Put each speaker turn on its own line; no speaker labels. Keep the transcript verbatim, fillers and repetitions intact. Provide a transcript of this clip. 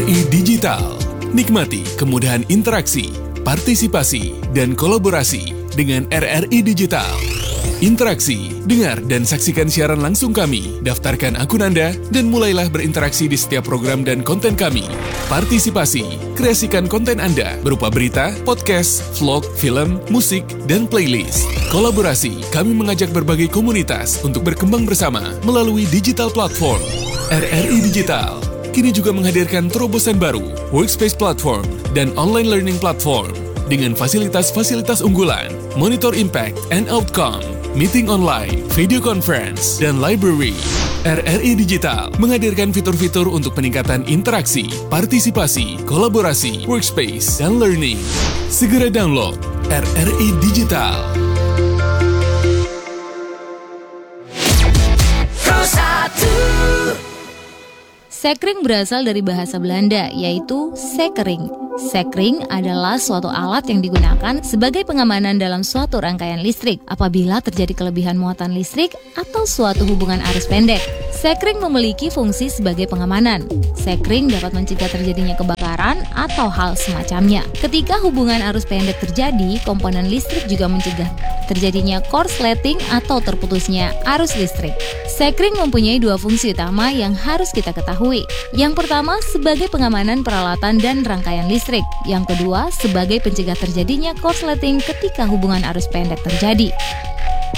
I Digital. Nikmati kemudahan interaksi, partisipasi, dan kolaborasi dengan R R I Digital. Interaksi, dengar dan saksikan siaran langsung kami, daftarkan akun Anda, dan mulailah berinteraksi di setiap program dan konten kami. Partisipasi, kreasikan konten Anda berupa berita, podcast, vlog, film, musik, dan playlist. Kolaborasi, kami mengajak berbagai komunitas untuk berkembang bersama melalui digital platform. R R I Digital kini juga menghadirkan terobosan baru, workspace platform, dan online learning platform dengan fasilitas-fasilitas unggulan, monitor impact and outcome, meeting online, video conference, dan library. R R I Digital menghadirkan fitur-fitur untuk peningkatan interaksi, partisipasi, kolaborasi, workspace, dan learning. Segera download R R I Digital.
Sekring berasal dari bahasa Belanda, yaitu sekering. Sekring adalah suatu alat yang digunakan sebagai pengamanan dalam suatu rangkaian listrik apabila terjadi kelebihan muatan listrik atau suatu hubungan arus pendek. Sekring memiliki fungsi sebagai pengamanan. Sekring dapat mencegah terjadinya kebakaran atau hal semacamnya. Ketika hubungan arus pendek terjadi, komponen listrik juga mencegah terjadinya korsleting atau terputusnya arus listrik. Sekring mempunyai dua fungsi utama yang harus kita ketahui. Yang pertama, sebagai pengamanan peralatan dan rangkaian listrik. Yang kedua, sebagai pencegah terjadinya korsleting ketika hubungan arus pendek terjadi.